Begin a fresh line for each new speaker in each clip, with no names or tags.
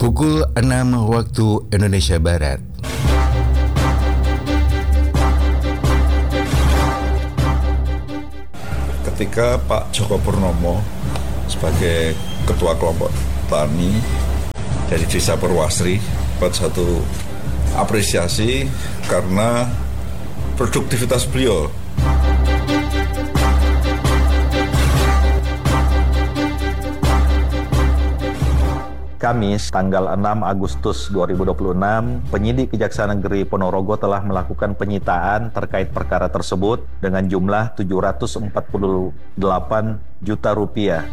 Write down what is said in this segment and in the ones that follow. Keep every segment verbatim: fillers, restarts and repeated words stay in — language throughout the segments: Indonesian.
Pukul enam waktu Indonesia Barat.
Ketika Pak Joko Purnomo sebagai Ketua Kelompok Tani dari Desa Perwasri dapat satu apresiasi karena produktivitas beliau.
Kamis, tanggal enam Agustus dua ribu dua puluh enam, penyidik Kejaksaan Negeri Ponorogo telah melakukan penyitaan terkait perkara tersebut dengan jumlah tujuh ratus empat puluh delapan juta rupiah.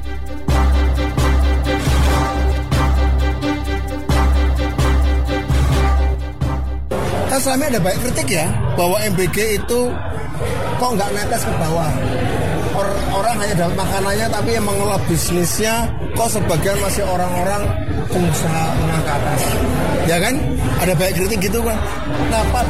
Kan selama ada banyak kritik ya, bahwa M B G itu kok nggak netes ke bawah. Or, orang hanya dapat makanannya, tapi yang mengelola bisnisnya kok sebagian masih orang-orang pengusaha menengah ke atas. Ya kan? Ada banyak kritik gitu kan. Kenapa?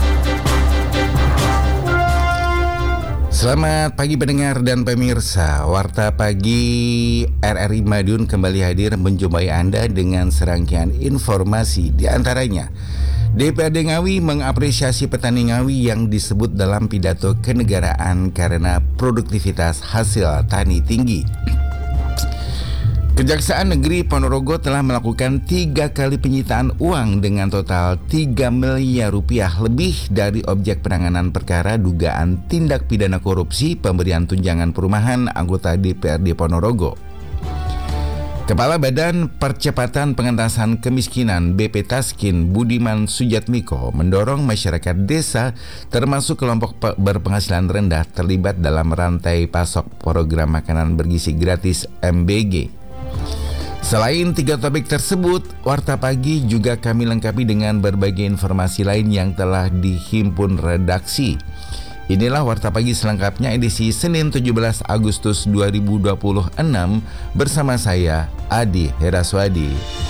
Selamat pagi pendengar dan pemirsa. Warta Pagi R R I Madiun kembali hadir menjumpai Anda dengan serangkaian informasi. Di antaranya, D P R D Ngawi mengapresiasi petani Ngawi yang disebut dalam pidato kenegaraan karena produktivitas hasil tani tinggi. Kejaksaan Negeri Ponorogo telah melakukan tiga kali penyitaan uang dengan total tiga miliar rupiah lebih dari objek penanganan perkara dugaan tindak pidana korupsi pemberian tunjangan perumahan anggota D P R D Ponorogo. Kepala Badan Percepatan Pengentasan Kemiskinan B P Taskin Budiman Sujatmiko mendorong masyarakat desa termasuk kelompok berpenghasilan rendah terlibat dalam rantai pasok program makanan bergizi gratis M B G. Selain tiga topik tersebut, Warta Pagi juga kami lengkapi dengan berbagai informasi lain yang telah dihimpun redaksi. Inilah Warta Pagi selengkapnya edisi Senin tujuh belas Agustus dua ribu dua puluh enam bersama saya, Adi Heraswadi.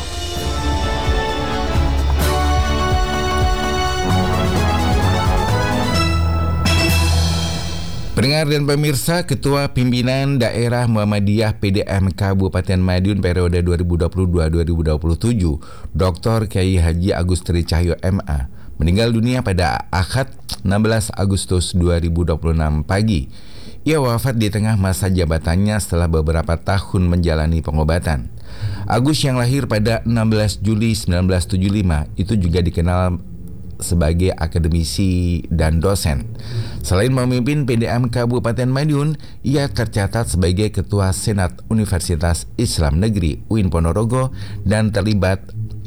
Pendengar dan pemirsa, Ketua Pimpinan Daerah Muhammadiyah P D M Kabupaten Madiun periode dua ribu dua puluh dua sampai dua ribu dua puluh tujuh, Doktor Kiai Haji Agus Tricahyo M A, meninggal dunia pada Ahad enam belas Agustus dua ribu dua puluh enam pagi. Ia wafat di tengah masa jabatannya setelah beberapa tahun menjalani pengobatan. Agus yang lahir pada enam belas Juli seribu sembilan ratus tujuh puluh lima itu juga dikenal sebagai akademisi dan dosen. Selain memimpin P D M Kabupaten Madiun, ia tercatat sebagai Ketua Senat Universitas Islam Negeri U I N Ponorogo dan terlibat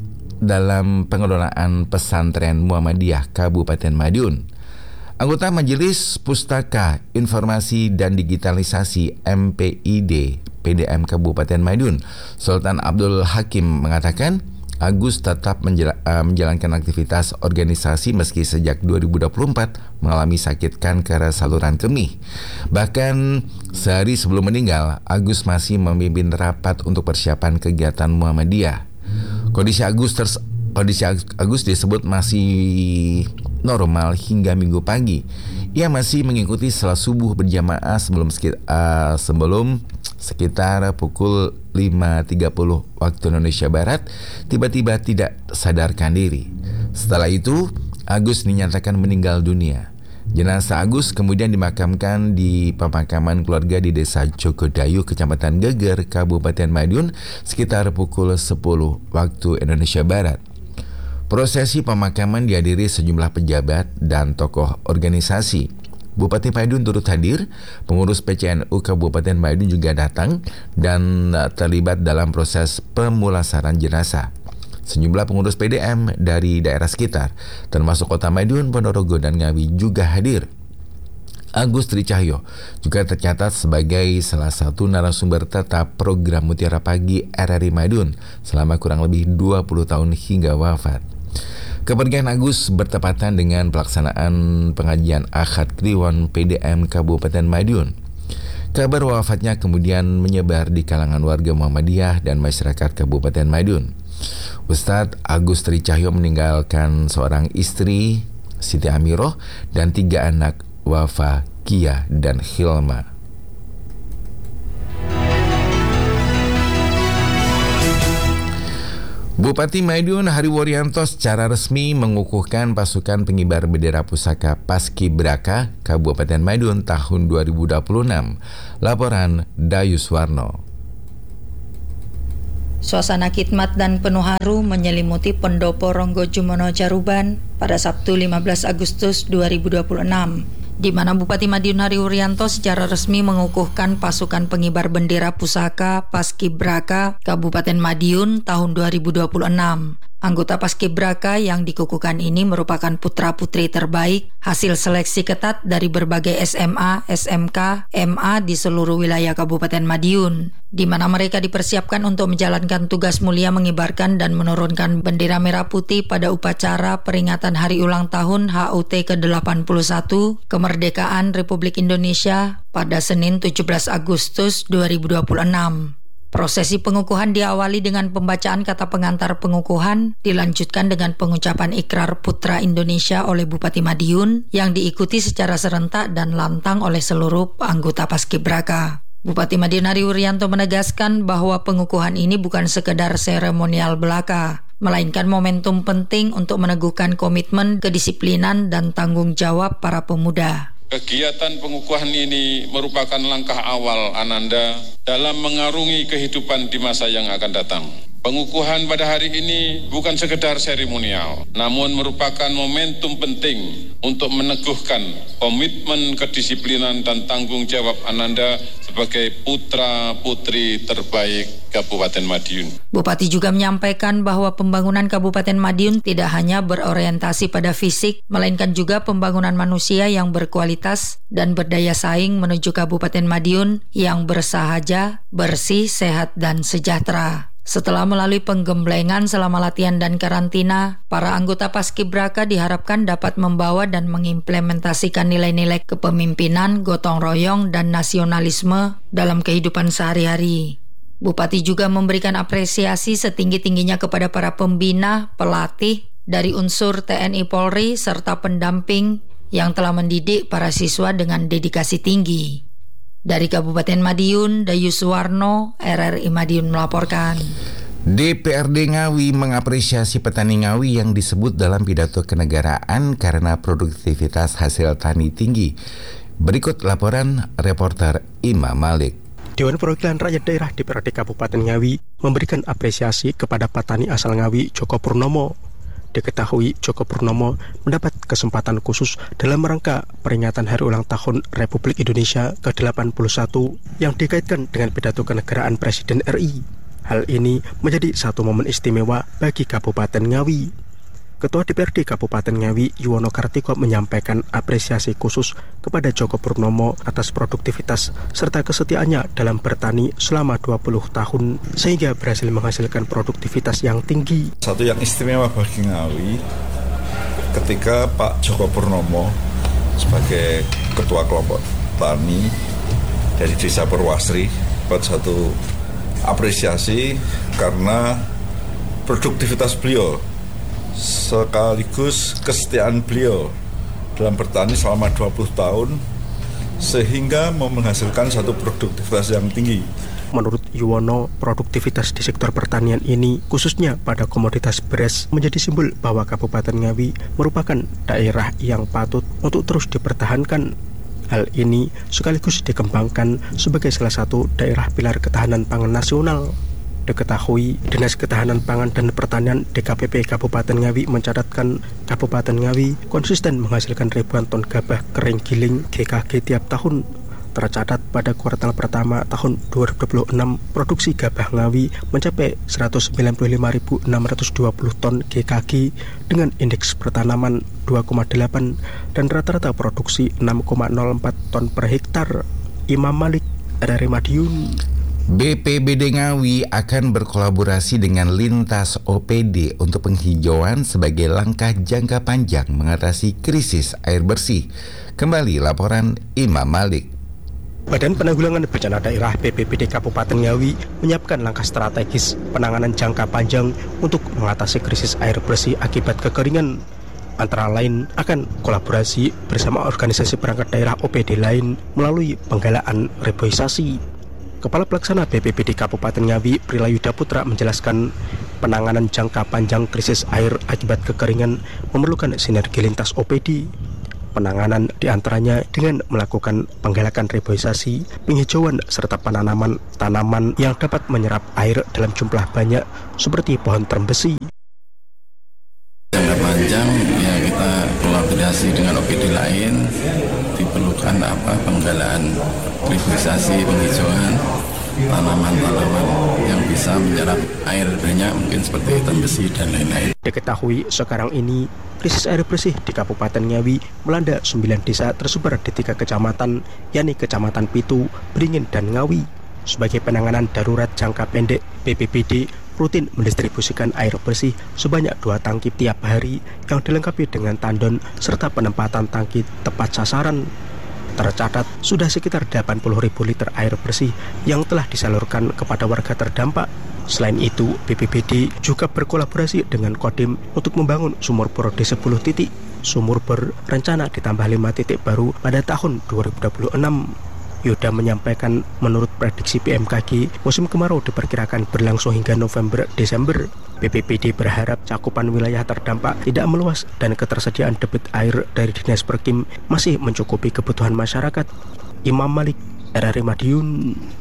dalam pengelolaan pesantren Muhammadiyah Kabupaten Madiun. Anggota Majelis Pustaka Informasi dan Digitalisasi M P I D P D M Kabupaten Madiun, Sultan Abdul Hakim mengatakan, Agus tetap menjala, uh, menjalankan aktivitas organisasi meski sejak dua ribu dua puluh empat mengalami sakit kanker saluran kemih. Bahkan sehari sebelum meninggal, Agus masih memimpin rapat untuk persiapan kegiatan Muhammadiyah. Kondisi Agus ters- kondisi Agus disebut masih normal hingga Minggu pagi. Ia masih mengikuti salat subuh berjamaah sebelum uh, sebelum sekitar pukul lima tiga puluh waktu Indonesia Barat tiba-tiba tidak sadarkan diri. Setelah itu, Agus dinyatakan meninggal dunia. Jenazah Agus kemudian dimakamkan di pemakaman keluarga di Desa Jogodayu, Kecamatan Geger, Kabupaten Madiun sekitar pukul sepuluh waktu Indonesia Barat. Prosesi pemakaman dihadiri sejumlah pejabat dan tokoh organisasi. Bupati Madiun turut hadir, pengurus P C N U Kabupaten Madiun juga datang dan terlibat dalam proses pemulasaran jenazah. Sejumlah pengurus P D M dari daerah sekitar, termasuk Kota Madiun, Ponorogo, dan Ngawi juga hadir. Agus Tricahyo juga tercatat sebagai salah satu narasumber tetap program Mutiara Pagi R R I Madiun selama kurang lebih dua puluh tahun hingga wafat. Kepergian Agus bertepatan dengan pelaksanaan pengajian Ahad Kliwon P D M Kabupaten Madiun. Kabar wafatnya kemudian menyebar di kalangan warga Muhammadiyah dan masyarakat Kabupaten Madiun. Ustadz Agus Tricahyo meninggalkan seorang istri, Siti Amiroh, dan tiga anak, Wafa, Kia, dan Hilma. Bupati Madiun Hariwuryanto secara resmi mengukuhkan pasukan pengibar bendera pusaka Paskibraka Kabupaten Madiun tahun dua ribu dua puluh enam. Laporan Dayus Warno.
Suasana khidmat dan penuh haru menyelimuti Pendopo Ronggo Jumono Caruban pada Sabtu lima belas Agustus dua ribu dua puluh enam, di mana Bupati Madiun Hariwuryanto secara resmi mengukuhkan pasukan pengibar bendera pusaka Paskibraka Kabupaten Madiun tahun dua ribu dua puluh enam. Anggota Paskibraka yang dikukuhkan ini merupakan putra-putri terbaik hasil seleksi ketat dari berbagai S M A, S M K, M A di seluruh wilayah Kabupaten Madiun, di mana mereka dipersiapkan untuk menjalankan tugas mulia mengibarkan dan menurunkan bendera merah putih pada upacara peringatan Hari Ulang Tahun H U T ke delapan puluh satu Kemerdekaan Republik Indonesia pada Senin tujuh belas Agustus dua ribu dua puluh enam. Prosesi pengukuhan diawali dengan pembacaan kata pengantar pengukuhan, dilanjutkan dengan pengucapan ikrar Putra Indonesia oleh Bupati Madiun yang diikuti secara serentak dan lantang oleh seluruh anggota Paskibraka. Bupati Madiun Hariwuryanto menegaskan bahwa pengukuhan ini bukan sekedar seremonial belaka, melainkan momentum penting untuk meneguhkan komitmen, kedisiplinan, dan tanggung jawab para pemuda.
Kegiatan pengukuhan ini merupakan langkah awal Ananda dalam mengarungi kehidupan di masa yang akan datang. Pengukuhan pada hari ini bukan sekedar seremonial, namun merupakan momentum penting untuk meneguhkan komitmen, kedisiplinan, dan tanggung jawab Ananda sebagai putra-putri terbaik Kabupaten Madiun.
Bupati juga menyampaikan bahwa pembangunan Kabupaten Madiun tidak hanya berorientasi pada fisik, melainkan juga pembangunan manusia yang berkualitas dan berdaya saing menuju Kabupaten Madiun yang bersahaja, bersih, sehat, dan sejahtera. Setelah melalui penggemblengan selama latihan dan karantina, para anggota Paskibraka diharapkan dapat membawa dan mengimplementasikan nilai-nilai kepemimpinan, gotong royong, dan nasionalisme dalam kehidupan sehari-hari. Bupati juga memberikan apresiasi setinggi-tingginya kepada para pembina, pelatih dari unsur T N I Polri serta pendamping yang telah mendidik para siswa dengan dedikasi tinggi. Dari Kabupaten Madiun, Dayus Warno, R R I Madiun melaporkan.
D P R D Ngawi mengapresiasi petani Ngawi yang disebut dalam pidato kenegaraan karena produktivitas hasil tani tinggi. Berikut laporan reporter Imam Malik.
Dewan Perwakilan Rakyat Daerah D P R D Kabupaten Ngawi memberikan apresiasi kepada petani asal Ngawi Joko Purnomo. Diketahui Joko Purnomo mendapat kesempatan khusus dalam rangka peringatan Hari Ulang Tahun Republik Indonesia ke delapan puluh satu yang dikaitkan dengan pidato kenegaraan Presiden R I. Hal ini menjadi satu momen istimewa bagi Kabupaten Ngawi. Ketua D P R D Kabupaten Ngawi Yuwono Kartiko menyampaikan apresiasi khusus kepada Joko Purnomo atas produktivitas serta kesetiaannya dalam bertani selama dua puluh tahun sehingga berhasil menghasilkan produktivitas yang tinggi.
Satu yang istimewa bagi Ngawi ketika Pak Joko Purnomo sebagai Ketua Kelompok Tani dari Desa Perwasri buat satu apresiasi karena produktivitas beliau sekaligus kesetiaan beliau dalam bertani selama dua puluh tahun sehingga menghasilkan satu produktivitas yang tinggi.
Menurut Yuwono, produktivitas di sektor pertanian ini, khususnya pada komoditas beras, menjadi simbol bahwa Kabupaten Ngawi merupakan daerah yang patut untuk terus dipertahankan. Hal ini sekaligus dikembangkan sebagai salah satu daerah pilar ketahanan pangan nasional. Diketahui, Dinas Ketahanan Pangan dan Pertanian D K P P Kabupaten Ngawi mencatatkan Kabupaten Ngawi konsisten menghasilkan ribuan ton gabah kering giling G K G tiap tahun. Tercatat pada kuartal pertama tahun dua ribu dua puluh enam, produksi gabah Ngawi mencapai seratus sembilan puluh lima ribu enam ratus dua puluh ton G K G dengan indeks pertanaman dua koma delapan dan rata-rata produksi enam koma nol empat ton per hektar. Imam Malik, R R I Madiun.
B P B D Ngawi akan berkolaborasi dengan Lintas O P D untuk penghijauan sebagai langkah jangka panjang mengatasi krisis air bersih. Kembali laporan Imam Malik.
Badan Penanggulangan Bencana Daerah B P B D Kabupaten Ngawi menyiapkan langkah strategis penanganan jangka panjang untuk mengatasi krisis air bersih akibat kekeringan. Antara lain akan kolaborasi bersama organisasi perangkat daerah O P D lain melalui penggalaan reboisasi. Kepala Pelaksana B P B D Kabupaten Ngawi Prilayuda Putra menjelaskan Penanganan jangka panjang krisis air akibat kekeringan memerlukan sinergi lintas O P D. Penanganan diantaranya dengan melakukan penggalakan reboisasi, penghijauan, serta penanaman tanaman yang dapat menyerap air dalam jumlah banyak seperti pohon terem besi.
Jangka panjang ya kita kolaborasi dengan O P D lain, diperlukan apa penggalaan reboisasi, penghijauan tanaman-tanaman yang bisa menyerap air banyak, mungkin seperti ikan besi dan lain-lain.
Diketahui sekarang ini krisis air bersih di Kabupaten Ngawi melanda sembilan desa tersebar di tiga kecamatan, yakni Kecamatan Pitu, Beringin, dan Ngawi. Sebagai penanganan darurat jangka pendek, B P B D rutin mendistribusikan air bersih sebanyak dua tangki tiap hari yang dilengkapi dengan tandon serta penempatan tangki tepat sasaran. Tercatat sudah sekitar delapan puluh ribu liter air bersih yang telah disalurkan kepada warga terdampak. Selain itu, B P B D juga berkolaborasi dengan Kodim untuk membangun sumur bor di sepuluh titik. Sumur bor rencana ditambah lima titik baru pada tahun dua ribu dua puluh enam. Yoda menyampaikan menurut prediksi B M K G, musim kemarau diperkirakan berlangsung hingga November Desember. B P B D berharap cakupan wilayah terdampak tidak meluas dan ketersediaan debit air dari Dinas Perkim masih mencukupi kebutuhan masyarakat. Imam Malik, R R I Madiun.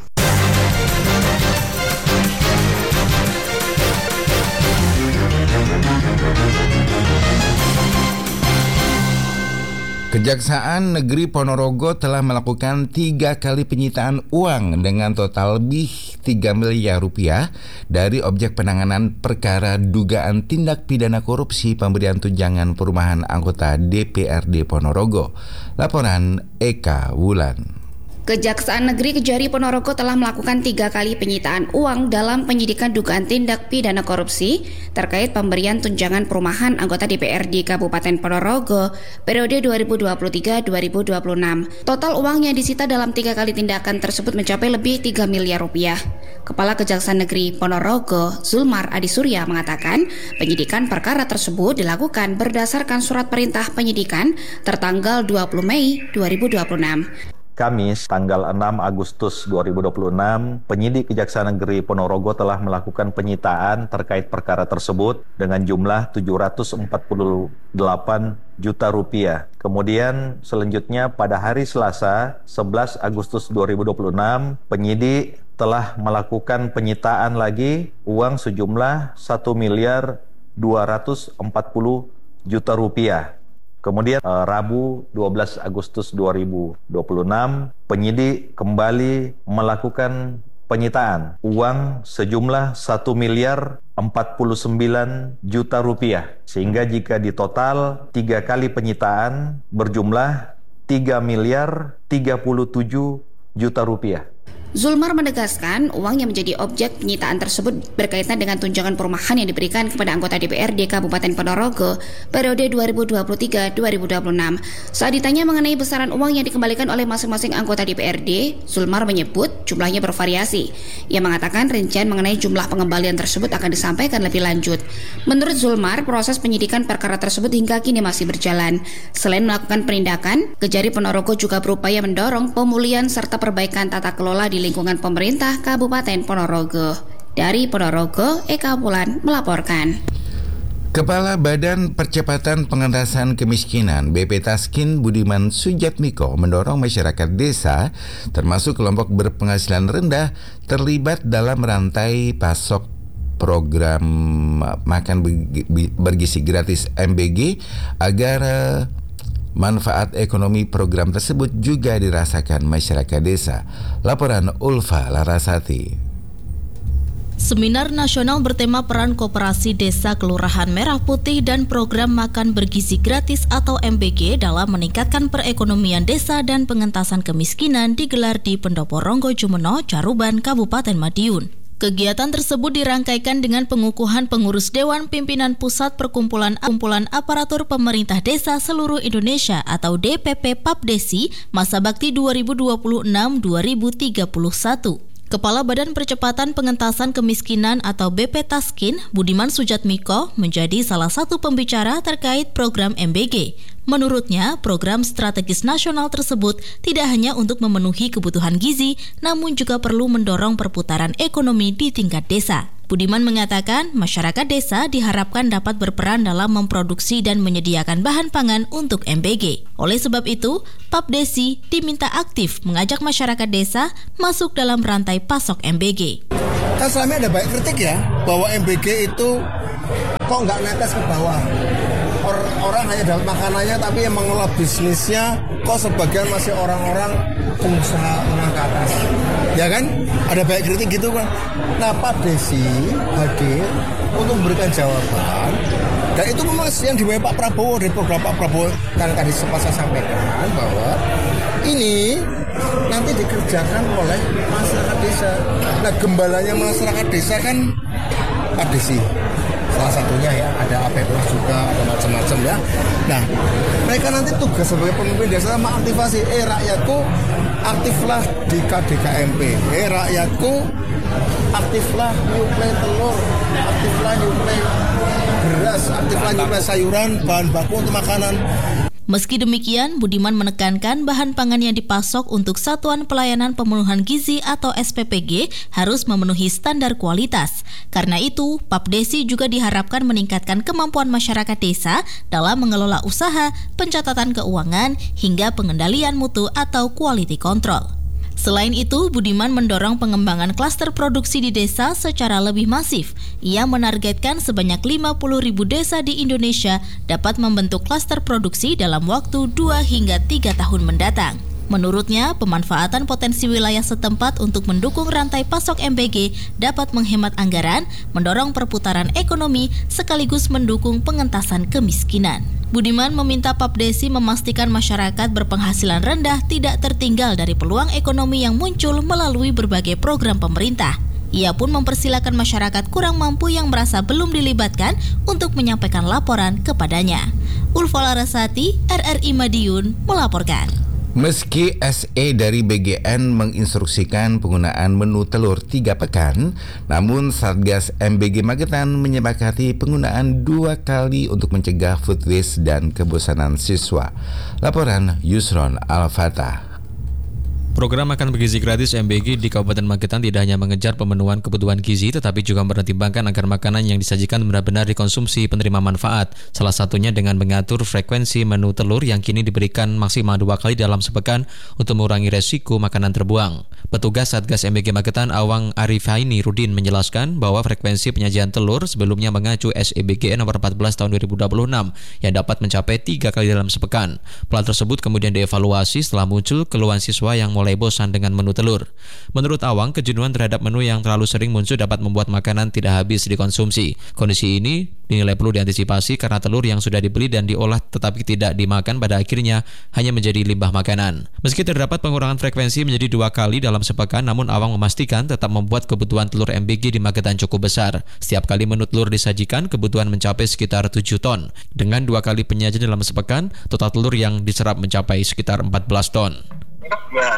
Kejaksaan Negeri Ponorogo telah melakukan tiga kali penyitaan uang dengan total lebih tiga miliar rupiah dari objek penanganan perkara dugaan tindak pidana korupsi pemberian tunjangan perumahan anggota D P R D Ponorogo. Laporan Eka Wulan.
Kejaksaan Negeri Kejari Ponorogo telah melakukan tiga kali penyitaan uang dalam penyidikan dugaan tindak pidana korupsi terkait pemberian tunjangan perumahan anggota D P R D Kabupaten Ponorogo periode dua ribu dua puluh tiga sampai dua ribu dua puluh enam. Total uang yang disita dalam tiga kali tindakan tersebut mencapai lebih tiga miliar rupiah. Kepala Kejaksaan Negeri Ponorogo, Zulmar Adi Surya, mengatakan penyidikan perkara tersebut dilakukan berdasarkan surat perintah penyidikan tertanggal dua puluh Mei dua ribu dua puluh enam.
Kamis, tanggal enam Agustus dua ribu dua puluh enam, penyidik Kejaksaan Negeri Ponorogo telah melakukan penyitaan terkait perkara tersebut dengan jumlah tujuh ratus empat puluh delapan juta rupiah. Kemudian selanjutnya pada hari Selasa, sebelas Agustus dua ribu dua puluh enam, penyidik telah melakukan penyitaan lagi uang sejumlah satu miliar dua ratus empat puluh juta rupiah. Kemudian eh, Rabu dua belas Agustus dua ribu dua puluh enam, penyidik kembali melakukan penyitaan uang sejumlah satu miliar empat puluh sembilan juta rupiah. Sehingga jika ditotal tiga kali penyitaan berjumlah tiga miliar tiga puluh tujuh juta rupiah.
Zulmar menegaskan uang yang menjadi objek penyitaan tersebut berkaitan dengan tunjangan perumahan yang diberikan kepada anggota D P R D Kabupaten Ponorogo periode dua ribu dua puluh tiga sampai dua ribu dua puluh enam. Saat ditanya mengenai besaran uang yang dikembalikan oleh masing-masing anggota D P R D, Zulmar menyebut jumlahnya bervariasi. Ia mengatakan rincian mengenai jumlah pengembalian tersebut akan disampaikan lebih lanjut. Menurut Zulmar, proses penyidikan perkara tersebut hingga kini masih berjalan. Selain melakukan penindakan, Kejari Ponorogo juga berupaya mendorong pemulihan serta perbaikan tata kelola di lingkungan pemerintah Kabupaten Ponorogo. Dari Ponorogo, Eka Wulan melaporkan.
Kepala Badan Percepatan Pengentasan Kemiskinan B P Taskin Budiman Sujatmiko mendorong masyarakat desa termasuk kelompok berpenghasilan rendah terlibat dalam rantai pasok program makan bergizi gratis M B G agar manfaat ekonomi program tersebut juga dirasakan masyarakat desa. Laporan Ulfa Larasati.
Seminar nasional bertema peran koperasi desa Kelurahan Merah Putih dan program makan bergizi gratis atau M B G dalam meningkatkan perekonomian desa dan pengentasan kemiskinan digelar di Pendopo Ronggo Jumeno, Caruban, Kabupaten Madiun. Kegiatan tersebut dirangkaikan dengan pengukuhan pengurus Dewan Pimpinan Pusat Perkumpulan Kumpulan Aparatur Pemerintah Desa Seluruh Indonesia atau D P P Papdesi masa bakti dua ribu dua puluh enam sampai dua ribu tiga puluh satu. Kepala Badan Percepatan Pengentasan Kemiskinan atau B P Taskin, Budiman Sujatmiko, menjadi salah satu pembicara terkait program M B G. Menurutnya, program strategis nasional tersebut tidak hanya untuk memenuhi kebutuhan gizi, namun juga perlu mendorong perputaran ekonomi di tingkat desa. Budiman mengatakan, masyarakat desa diharapkan dapat berperan dalam memproduksi dan menyediakan bahan pangan untuk M B G. Oleh sebab itu, Papdesi diminta aktif mengajak masyarakat desa masuk dalam rantai pasok M B G.
Kan selama ada banyak kritik ya, bahwa M B G itu kok nggak netes ke bawah. Or- orang hanya dapat makanannya, tapi yang mengelola bisnisnya kok sebagian masih orang-orang pengusaha menengah ke atas. Ya kan? Ada banyak kritik gitu kan. Nah, Papdesi hadir untuk memberikan jawaban. Dan itu memang yang dimulai Pak Prabowo, dari program Pak Prabowo yang tadi sempat saya sampaikan bahwa ini nanti dikerjakan oleh masyarakat desa. Nah, gembalanya masyarakat desa kan Papdesi. Salah satunya ya, ada A P P juga, ada macam-macam ya. Nah, mereka nanti tugas sebagai pemimpin desa mengaktifasi, eh rakyatku aktiflah di K D K M P, eh rakyatku aktiflah nyuplai telur, aktiflah nyuplai beras, aktiflah nyuplai sayuran, bahan baku untuk makanan.
Meski demikian, Budiman menekankan bahan pangan yang dipasok untuk Satuan Pelayanan Pemenuhan Gizi atau S P P G harus memenuhi standar kualitas. Karena itu, Papdesi juga diharapkan meningkatkan kemampuan masyarakat desa dalam mengelola usaha, pencatatan keuangan, hingga pengendalian mutu atau quality control. Selain itu, Budiman mendorong pengembangan klaster produksi di desa secara lebih masif. Ia menargetkan sebanyak lima puluh ribu desa di Indonesia dapat membentuk klaster produksi dalam waktu dua hingga tiga tahun mendatang. Menurutnya, pemanfaatan potensi wilayah setempat untuk mendukung rantai pasok M B G dapat menghemat anggaran, mendorong perputaran ekonomi, sekaligus mendukung pengentasan kemiskinan. Budiman meminta Papdesi memastikan masyarakat berpenghasilan rendah tidak tertinggal dari peluang ekonomi yang muncul melalui berbagai program pemerintah. Ia pun mempersilakan masyarakat kurang mampu yang merasa belum dilibatkan untuk menyampaikan laporan kepadanya. Ulfa Larasati, R R I Madiun, melaporkan.
Meski S E dari B G N menginstruksikan penggunaan menu telur tiga pekan, namun Satgas M B G Magetan menyepakati penggunaan dua kali untuk mencegah food waste dan kebosanan siswa. Laporan Yusron Al-Fatah.
Program makan bergizi gratis M B G di Kabupaten Magetan tidak hanya mengejar pemenuhan kebutuhan gizi, tetapi juga mempertimbangkan agar makanan yang disajikan benar-benar dikonsumsi penerima manfaat. Salah satunya dengan mengatur frekuensi menu telur yang kini diberikan maksimal dua kali dalam sepekan untuk mengurangi resiko makanan terbuang. Petugas Satgas M B G Magetan Awang Arifaini Rudin menjelaskan bahwa frekuensi penyajian telur sebelumnya mengacu S E B G N nomor empat belas tahun dua ribu dua puluh enam yang dapat mencapai tiga kali dalam sepekan. Plan tersebut kemudian dievaluasi setelah muncul keluhan siswa yang mulai mulai bosan dengan menu telur. Menurut Awang, kejenuhan terhadap menu yang terlalu sering muncul dapat membuat makanan tidak habis dikonsumsi. Kondisi ini dinilai perlu diantisipasi karena telur yang sudah dibeli dan diolah tetapi tidak dimakan pada akhirnya hanya menjadi limbah makanan. Meski terdapat pengurangan frekuensi menjadi dua kali dalam sepekan, namun Awang memastikan tetap membuat kebutuhan telur M B G di Magetan cukup besar. Setiap kali menu telur disajikan, kebutuhan mencapai sekitar tujuh ton. Dengan dua kali penyajian dalam sepekan, total telur yang diserap mencapai sekitar empat belas ton.
Ya,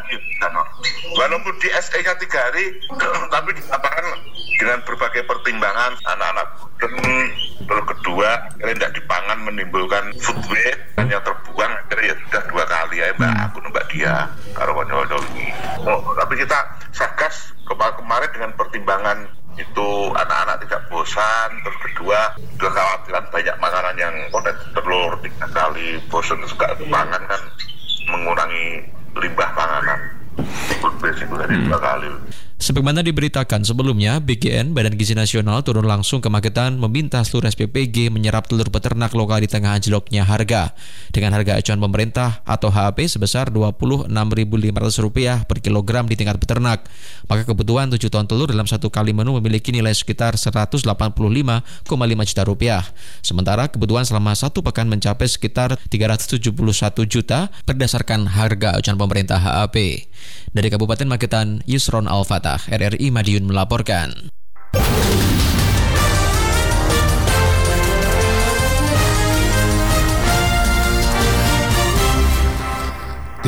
walaupun di S E-nya tiga hari, tapi dilaporkan dengan berbagai pertimbangan anak-anak dan terus kedua, kalian tidak dipangan menimbulkan food waste yang terbuang, akhirnya ya sudah dua kali ya mbak, aku mbak dia, karo-karo ini. Oh, tapi kita Satgas kemarin dengan pertimbangan itu anak-anak tidak bosan, terus kedua kekhawatiran banyak makanan yang potensi telur tiga kali bosan suka dipangan kan mengurangi limbah panganan. Berisiko dari dua kali.
Sebagaimana diberitakan sebelumnya, B G N Badan Gizi Nasional turun langsung ke Magetan meminta seluruh S P P G menyerap telur peternak lokal di tengah anjloknya harga. Dengan harga acuan pemerintah atau H A P sebesar dua puluh enam ribu lima ratus rupiah per kilogram di tingkat peternak, maka kebutuhan tujuh ton telur dalam satu kali menu memiliki nilai sekitar seratus delapan puluh lima koma lima juta rupiah. Sementara kebutuhan selama satu pekan mencapai sekitar tiga ratus tujuh puluh satu juta berdasarkan harga acuan pemerintah H A P. Dari Kabupaten Magetan, Yusron Al-Fatah, R R I Madiun melaporkan.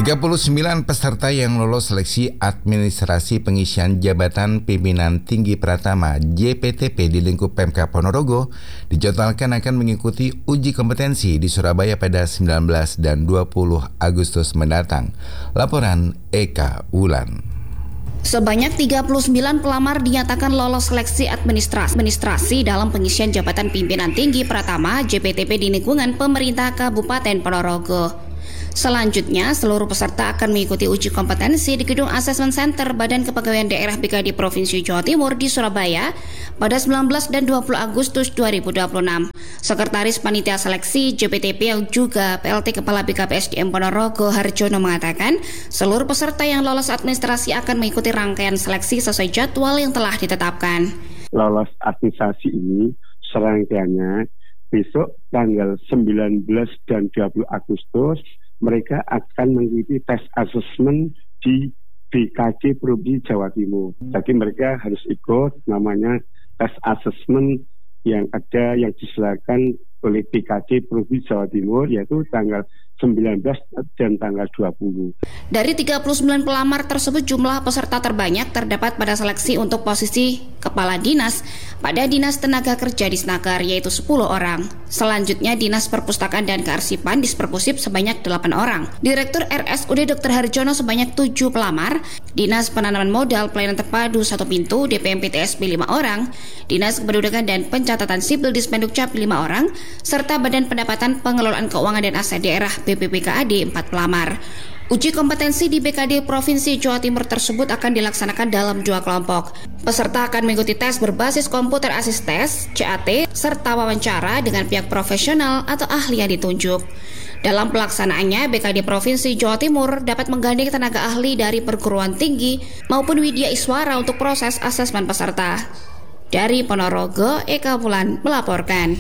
tiga puluh sembilan peserta yang lolos seleksi administrasi pengisian jabatan pimpinan tinggi Pratama J P T P di lingkup Pemkab Ponorogo dijadwalkan akan mengikuti uji kompetensi di Surabaya pada sembilan belas dan dua puluh Agustus mendatang. Laporan Eka Wulan.
Sebanyak tiga puluh sembilan pelamar dinyatakan lolos seleksi administrasi, administrasi dalam pengisian jabatan pimpinan tinggi Pratama J P T P di lingkungan pemerintah Kabupaten Ponorogo. Selanjutnya, seluruh peserta akan mengikuti uji kompetensi di Gedung Assessment Center Badan Kepegawaian Daerah B K D Provinsi Jawa Timur di Surabaya pada sembilan belas dan dua puluh Agustus dua ribu dua puluh enam. Sekretaris Panitia Seleksi J P T P yang juga P L T Kepala B K P S D M Ponorogo Harjono mengatakan, seluruh peserta yang lolos administrasi akan mengikuti rangkaian seleksi sesuai jadwal yang telah ditetapkan.
Lolos administrasi ini serangkaiannya besok tanggal sembilan belas dan dua puluh Agustus mereka akan mengikuti tes asesmen di B K D Provinsi Jawa Timur. Jadi mereka harus ikut namanya tes asesmen yang ada yang diselenggarakan oleh B K D Provinsi Jawa Timur, yaitu tanggal sembilan belas dan tanggal dua puluh.
Dari tiga puluh sembilan pelamar tersebut, jumlah peserta terbanyak terdapat pada seleksi untuk posisi Kepala Dinas pada Dinas Tenaga Kerja Disnaker, yaitu sepuluh orang. Selanjutnya Dinas Perpustakaan dan Kearsipan Disperpusip sebanyak delapan orang. Direktur R S U D Doktor Harjono sebanyak tujuh pelamar. Dinas Penanaman Modal Pelayanan Terpadu satu pintu D P M P T S B lima orang. Dinas Kependudukan dan Pencatatan Sipil Dispendukcap lima orang, serta Badan Pendapatan Pengelolaan Keuangan dan Aset Daerah B P P K A D empat pelamar. Uji kompetensi di B K D Provinsi Jawa Timur tersebut akan dilaksanakan dalam dua kelompok. Peserta akan mengikuti tes berbasis komputer assist test C A T serta wawancara dengan pihak profesional atau ahli yang ditunjuk. Dalam pelaksanaannya, B K D Provinsi Jawa Timur dapat menggandeng tenaga ahli dari perguruan tinggi maupun widya iswara untuk proses asesmen peserta. Dari Ponorogo, Eka Wulan melaporkan.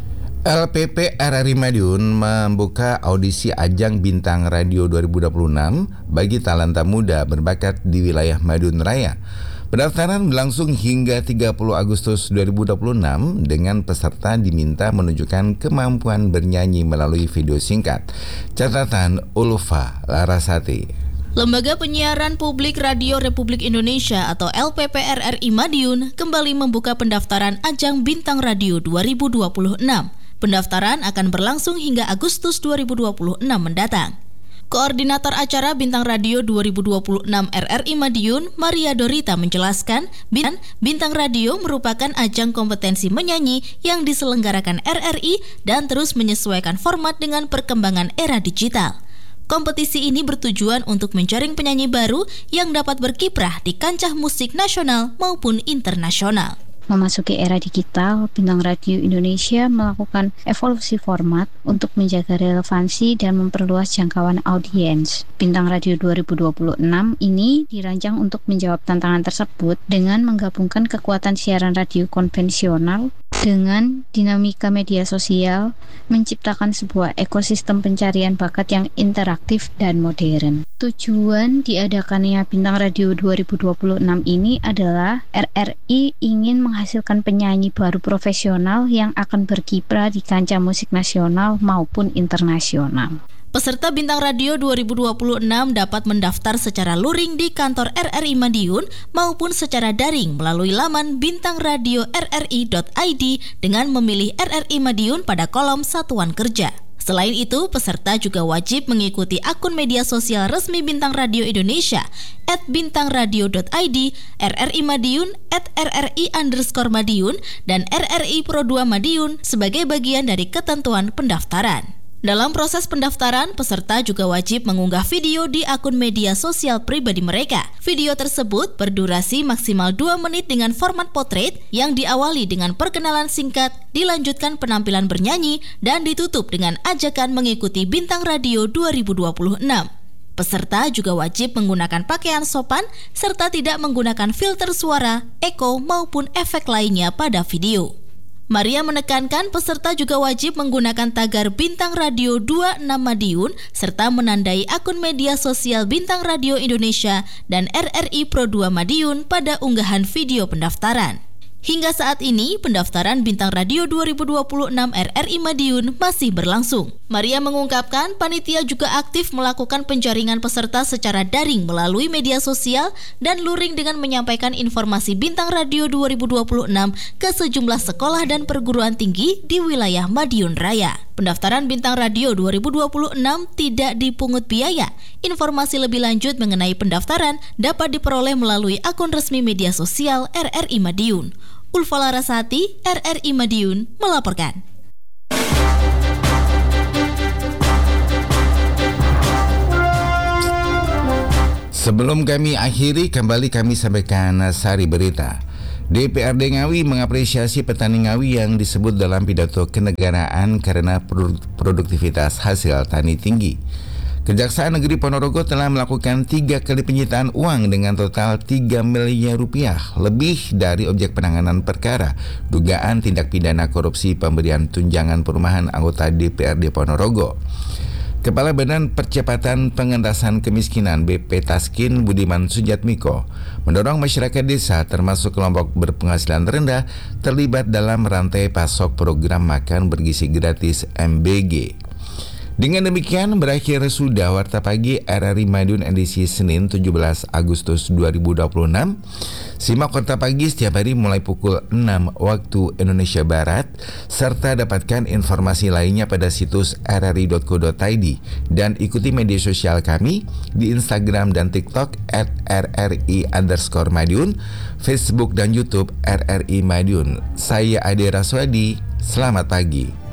L P P R R I Madiun membuka audisi ajang Bintang Radio dua ribu dua puluh enam bagi talenta muda berbakat di wilayah Madiun Raya. Pendaftaran berlangsung hingga tiga puluh Agustus dua ribu dua puluh enam dengan peserta diminta menunjukkan kemampuan bernyanyi melalui video singkat. Catatan Ulfa Larasati.
Lembaga Penyiaran Publik Radio Republik Indonesia atau L P P R R I Madiun kembali membuka pendaftaran ajang Bintang Radio dua ribu dua puluh enam. Pendaftaran akan berlangsung hingga Agustus dua ribu dua puluh enam mendatang. Koordinator acara Bintang Radio dua ribu dua puluh enam R R I Madiun, Maria Dorita menjelaskan, Bintang Radio merupakan ajang kompetensi menyanyi yang diselenggarakan R R I dan terus menyesuaikan format dengan perkembangan era digital. Kompetisi ini bertujuan untuk menjaring penyanyi baru yang dapat berkiprah di kancah musik nasional maupun internasional.
Memasuki era digital, Bintang Radio Indonesia melakukan evolusi format untuk menjaga relevansi dan memperluas jangkauan audiens. Bintang Radio dua ribu dua puluh enam ini dirancang untuk menjawab tantangan tersebut dengan menggabungkan kekuatan siaran radio konvensional dengan dinamika media sosial, menciptakan sebuah ekosistem pencarian bakat yang interaktif dan modern. Tujuan diadakannya Bintang Radio dua ribu dua puluh enam ini adalah R R I ingin menghasilkan penyanyi baru profesional yang akan berkiprah di kancah musik nasional maupun internasional.
Peserta Bintang Radio dua ribu dua puluh enam dapat mendaftar secara luring di kantor R R I Madiun maupun secara daring melalui laman bintang radio r r i dot i d dengan memilih R R I Madiun pada kolom satuan kerja. Selain itu, peserta juga wajib mengikuti akun media sosial resmi Bintang Radio Indonesia at bintang radio dot i d, R R I Madiun at r r i underscore Madiun, dan R R I Pro dua Madiun sebagai bagian dari ketentuan pendaftaran. Dalam proses pendaftaran, peserta juga wajib mengunggah video di akun media sosial pribadi mereka. Video tersebut berdurasi maksimal dua menit dengan format potret yang diawali dengan perkenalan singkat, dilanjutkan penampilan bernyanyi, dan ditutup dengan ajakan mengikuti Bintang Radio dua ribu dua puluh enam. Peserta juga wajib menggunakan pakaian sopan serta tidak menggunakan filter suara, echo, maupun efek lainnya pada video. Maria menekankan peserta juga wajib menggunakan tagar Bintang Radio dua puluh enam Madiun serta menandai akun media sosial Bintang Radio Indonesia dan R R I Pro dua Madiun pada unggahan video pendaftaran. Hingga saat ini, pendaftaran Bintang Radio dua ribu dua puluh enam R R I Madiun masih berlangsung. Maria mengungkapkan, panitia juga aktif melakukan penjaringan peserta secara daring melalui media sosial dan luring dengan menyampaikan informasi Bintang Radio dua ribu dua puluh enam ke sejumlah sekolah dan perguruan tinggi di wilayah Madiun Raya. Pendaftaran Bintang Radio dua ribu dua puluh enam tidak dipungut biaya. Informasi lebih lanjut mengenai pendaftaran dapat diperoleh melalui akun resmi media sosial R R I Madiun. Ulfa Larasati, R R I Madiun, melaporkan.
Sebelum kami akhiri, kembali kami sampaikan sari berita. D P R D Ngawi mengapresiasi petani Ngawi yang disebut dalam pidato kenegaraan karena produktivitas hasil tani tinggi. Kejaksaan Negeri Ponorogo telah melakukan tiga kali penyitaan uang dengan total tiga miliar rupiah, lebih dari objek penanganan perkara dugaan tindak pidana korupsi pemberian tunjangan perumahan anggota D P R D Ponorogo. Kepala Badan Percepatan Pengentasan Kemiskinan B P Taskin Budiman Sujatmiko mendorong masyarakat desa termasuk kelompok berpenghasilan rendah terlibat dalam rantai pasok program makan bergizi gratis M B G. Dengan demikian berakhir sudah Warta Pagi R R I Madiun edisi Senin tujuh belas Agustus dua ribu dua puluh enam. Simak Warta Pagi setiap hari mulai pukul enam waktu Indonesia Barat, serta dapatkan informasi lainnya pada situs r r i dot co dot i d dan ikuti media sosial kami di Instagram dan TikTok at r r i underscore Madiun, Facebook dan YouTube R R I Madiun. Saya Ade Raswadi, selamat pagi.